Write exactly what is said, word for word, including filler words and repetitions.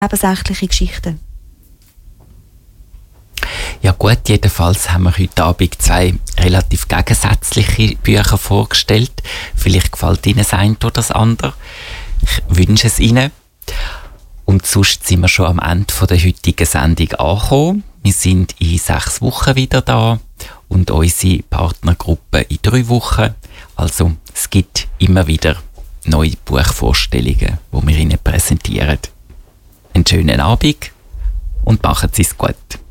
nebensächliche Geschichten. Ja gut, jedenfalls haben wir heute Abend zwei relativ gegensätzliche Bücher vorgestellt. Vielleicht gefällt Ihnen das eine oder das andere. Ich wünsche es Ihnen. Und sonst sind wir schon am Ende der heutigen Sendung angekommen. Wir sind in sechs Wochen wieder da und unsere Partnergruppe in drei Wochen. Also es gibt immer wieder neue Buchvorstellungen, die wir Ihnen präsentieren. Einen schönen Abend und machen Sie es gut.